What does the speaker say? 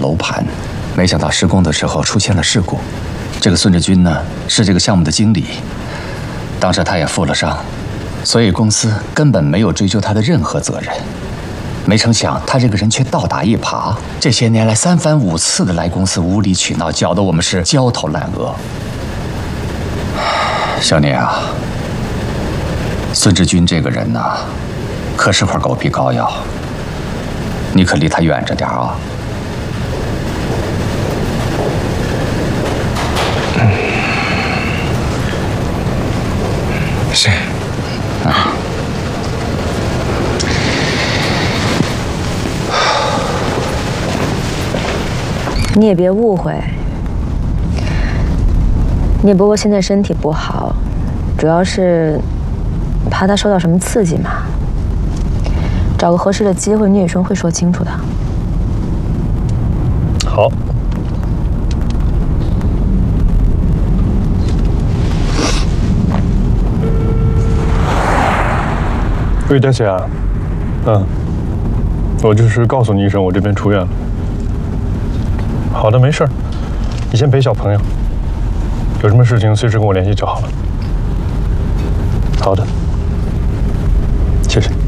楼盘，没想到施工的时候出现了事故。这个孙志军呢，是这个项目的经理，当时他也负了伤，所以公司根本没有追究他的任何责任。没成想他这个人却倒打一耙，这些年来3番5次的来公司无理取闹，搅得我们是焦头烂额。小聂啊，孙志军这个人呐，可是块狗皮膏药，你可离他远着点啊。 是。啊。 你也别误会，你不过现在身体不好，主要是怕他受到什么刺激嘛。找个合适的机会，聂宇春会说清楚的。 好。喂，大姐啊，我就是告诉你一声，我这边出院了。好的，没事儿，你先陪小朋友，有什么事情随时跟我联系就好了。好的，谢谢。